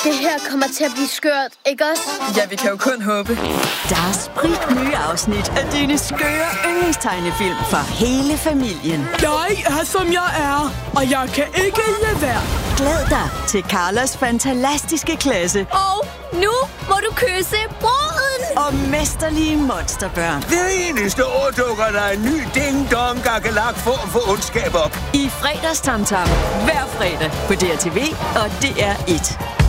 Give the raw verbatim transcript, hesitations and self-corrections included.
Det her kommer til at blive skørt, ikke også? Ja, vi kan jo kun håbe. Der er spritnye afsnit af dine skøre yndlingstegnefilm for hele familien. Jeg er, som jeg er, og jeg kan ikke lade være. Glæd dig til Carlos fantastiske klasse. Og nu må du kysse bruden. Og mesterlige monsterbørn. Hver eneste år dukker der en ny ding-dong gakkelak form for ondskab op. I fredagstamtam hver fredag på D R T V og D R et.